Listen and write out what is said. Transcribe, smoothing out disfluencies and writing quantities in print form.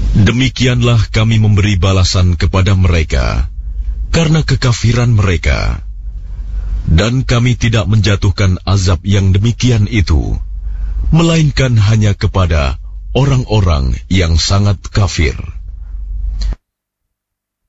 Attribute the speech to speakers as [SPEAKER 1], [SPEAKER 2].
[SPEAKER 1] Demikianlah kami memberi balasan kepada mereka karena kekafiran mereka, dan kami tidak menjatuhkan azab yang demikian itu, melainkan hanya kepada orang-orang yang sangat kafir.